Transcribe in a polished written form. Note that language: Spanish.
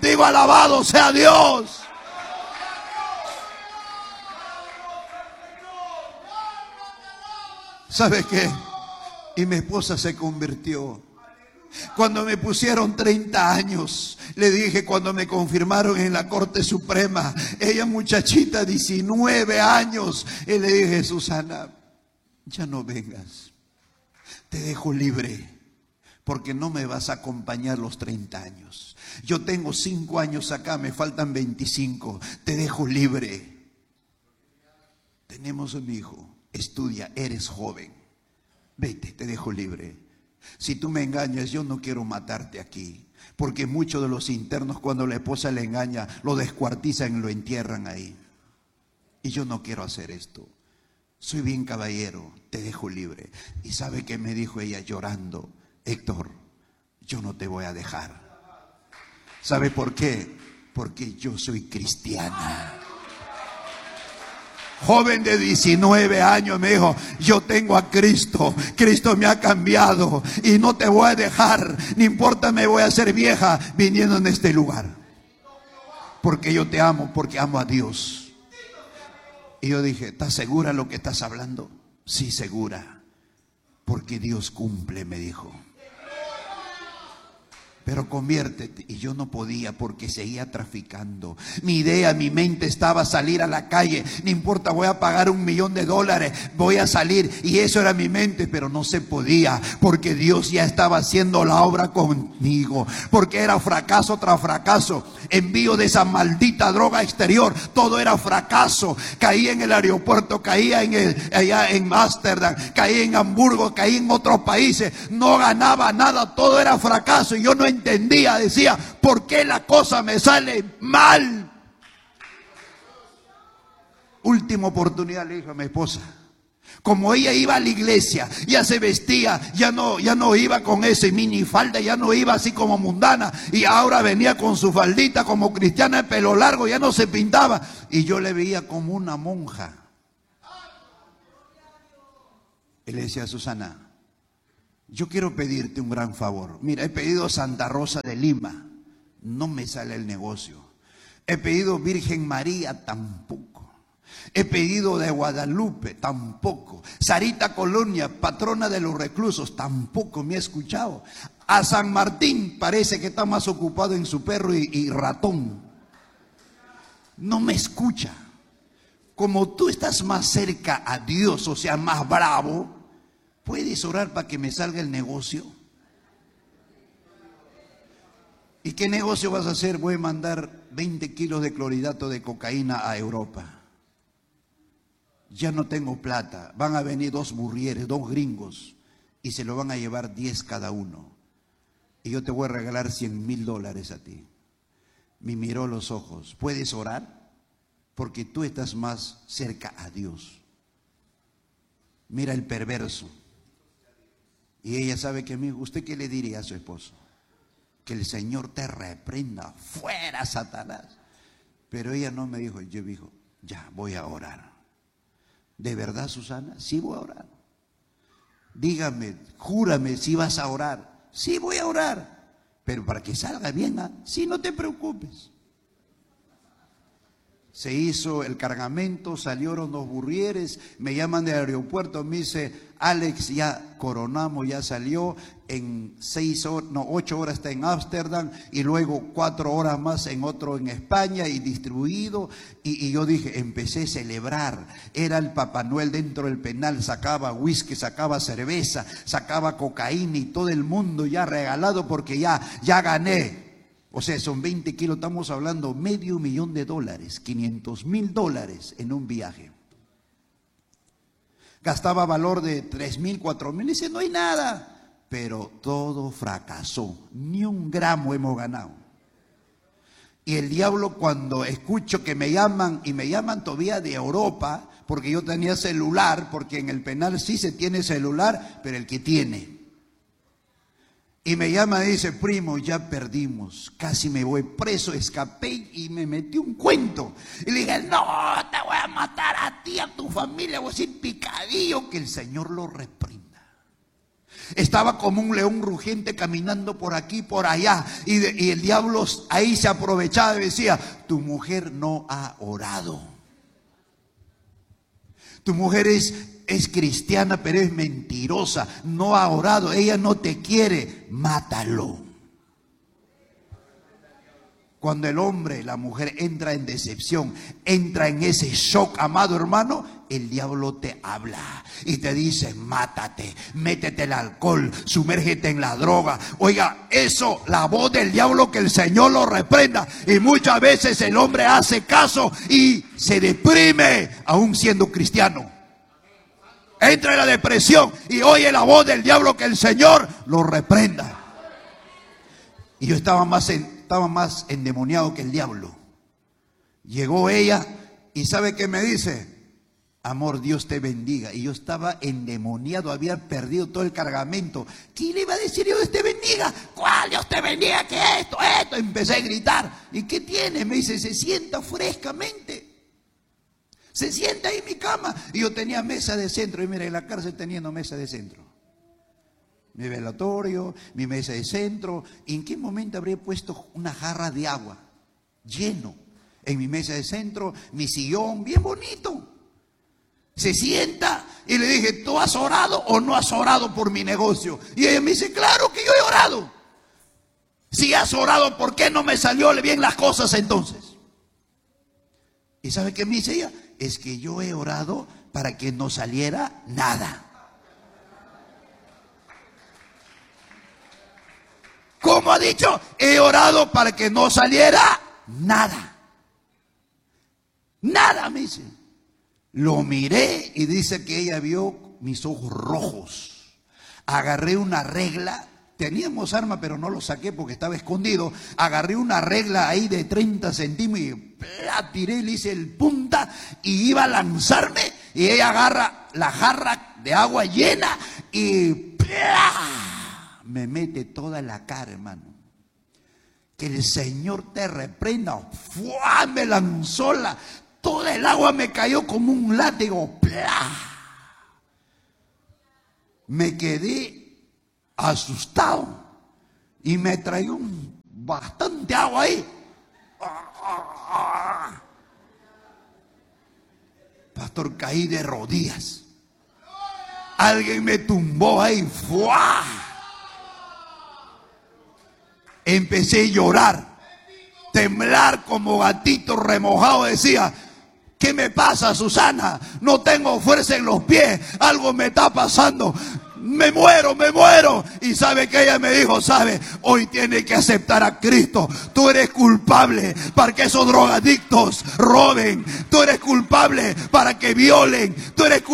Digo, alabado sea Dios. ¿Sabe qué? Y mi esposa se convirtió. Cuando me pusieron 30 años, le dije, cuando me confirmaron en la Corte Suprema, ella muchachita, 19 años, y le dije, Susana, ya no vengas, te dejo libre, porque no me vas a acompañar los 30 años. Yo tengo 5 años acá, me faltan 25, te dejo libre. Tenemos un hijo, estudia, eres joven, vete, te dejo libre. Si tú me engañas, yo no quiero matarte aquí, porque muchos de los internos, cuando la esposa le engaña, lo descuartizan y lo entierran ahí. Y yo no quiero hacer esto. Soy bien caballero, te dejo libre. ¿Y sabe qué me dijo ella llorando? Héctor, yo no te voy a dejar. ¿Sabe por qué? Porque yo soy cristiana. Joven de 19 años me dijo, yo tengo a Cristo, Cristo me ha cambiado y no te voy a dejar, no importa, me voy a hacer vieja viniendo en este lugar, porque yo te amo, porque amo a Dios. Y yo dije, ¿estás segura lo que estás hablando? Sí, segura, porque Dios cumple, me dijo. Pero conviértete. Y yo no podía, porque seguía traficando. Mi idea, mi mente estaba salir a la calle. No importa, voy a pagar $1,000,000, voy a salir. Y eso era mi mente, pero no se podía, porque Dios ya estaba haciendo la obra conmigo. Porque era fracaso tras fracaso. Envío de esa maldita droga exterior, todo era fracaso. Caí en el aeropuerto, caía allá en Ámsterdam, caí en Hamburgo, caí en otros países. No ganaba nada, todo era fracaso. Y yo no entendía, decía, ¿por qué la cosa me sale mal? Última oportunidad, le dije a mi esposa. Como ella iba a la iglesia, ya se vestía, ya no iba con ese minifalda, ya no iba así como mundana, y ahora venía con su faldita como cristiana de pelo largo, ya no se pintaba, y yo le veía como una monja. Y le decía, Susana, yo quiero pedirte un gran favor. Mira, he pedido Santa Rosa de Lima, no me sale el negocio. He pedido Virgen María, tampoco. He pedido de Guadalupe, tampoco. Sarita Colonia, patrona de los reclusos, tampoco me ha escuchado. A San Martín parece que está más ocupado en su perro y ratón. No me escucha. Como tú estás más cerca a Dios, o sea, más bravo, ¿puedes orar para que me salga el negocio? ¿Y qué negocio vas a hacer? Voy a mandar 20 kilos de clorhidrato de cocaína a Europa. Ya no tengo plata. Van a venir 2 burrieres, 2 gringos, y se lo van a llevar 10 cada uno. Y yo te voy a regalar $100,000 a ti. Me miró los ojos. ¿Puedes orar? Porque tú estás más cerca a Dios. Mira el perverso. Y ella sabe que, amigo, ¿usted qué le diría a su esposo? Que el Señor te reprenda, fuera Satanás. Pero ella no me dijo, yo dijo, ya voy a orar. ¿De verdad, Susana? Sí voy a orar. Dígame, júrame si vas a orar. Sí voy a orar, pero para que salga bien, ¿ah? Sí, no te preocupes. Se hizo el cargamento, salieron 2 burrieres, me llaman del aeropuerto, me dice, Alex, ya coronamos, ya salió, en 8 horas está en Ámsterdam, y luego 4 horas más en otro en España, y distribuido. Y yo dije, empecé a celebrar. Era el Papá Noel dentro del penal, sacaba whisky, sacaba cerveza, sacaba cocaína, y todo el mundo ya regalado, porque ya gané. O sea, son 20 kilos, estamos hablando $500,000, $500,000 en un viaje. Gastaba valor de 3,000, 4,000, dice, no hay nada. Pero todo fracasó, ni un gramo hemos ganado. Y el diablo, cuando escucho que me llaman, y me llaman todavía de Europa, porque yo tenía celular, porque en el penal sí se tiene celular, pero el que tiene. Y me llama y dice, primo, ya perdimos, casi me voy preso, escapé y me metí un cuento. Y le dije, no, te voy a matar a ti, a tu familia, voy a decir picadillo, que el Señor lo reprenda. Estaba como un león rugiente caminando por aquí, por allá. Y el diablo ahí se aprovechaba y decía: tu mujer no ha orado. Tu mujer es cristiana, pero es mentirosa. No ha orado. Ella no te quiere. Mátalo. Cuando el hombre, la mujer entra en decepción, entra en ese shock, amado hermano, el diablo te habla y te dice: mátate, métete el alcohol, sumérgete en la droga. Oiga, eso, la voz del diablo, que el Señor lo reprenda. Y muchas veces el hombre hace caso y se deprime, aún siendo cristiano. Entra en la depresión y oye la voz del diablo, que el Señor lo reprenda. Y yo estaba más endemoniado que el diablo. Llegó ella y ¿sabe qué me dice? Amor, Dios te bendiga. Y yo estaba endemoniado, había perdido todo el cargamento. ¿Qué le iba a decir yo? Dios te bendiga. ¿Cuál Dios te bendiga? ¿Qué esto? Empecé a gritar. ¿Y qué tiene? Me dice: se sienta frescamente. Se sienta ahí en mi cama. Y yo tenía mesa de centro. Y mira, en la cárcel teniendo mesa de centro. Mi velatorio, mi mesa de centro. ¿En qué momento habría puesto una jarra de agua lleno en mi mesa de centro? Mi sillón bien bonito. Se sienta y le dije: ¿tú has orado o no has orado por mi negocio? Y ella me dice: claro que yo he orado. Si has orado, ¿por qué no me salió bien las cosas entonces? ¿Y sabe qué me dice ella? Es que yo he orado para que no saliera nada. ¿Cómo ha dicho? He orado para que no saliera nada. Nada, me dice. Lo miré y dice que ella vio mis ojos rojos. Agarré una regla. Teníamos arma, pero no lo saqué porque estaba escondido. Agarré una regla ahí de 30 centímetros y la tiré, le hice el punta y iba a lanzarme. Y ella agarra la jarra de agua llena y ¡plá! Me mete toda la cara, hermano. Que el Señor te reprenda. ¡Fua! Me lanzó toda el agua, me cayó como un látigo. ¡Plá! Me quedé asustado y me traía bastante agua ahí. Pastor, caí de rodillas. Alguien me tumbó ahí. ¡Fua! Empecé a llorar, temblar como gatito remojado. Decía: ¿qué me pasa, Susana? No tengo fuerza en los pies, algo me está pasando. Me muero. Y sabe que ella me dijo: sabe, hoy tiene que aceptar a Cristo. Tú eres culpable para que esos drogadictos roben. Tú eres culpable para que violen. Tú eres culpable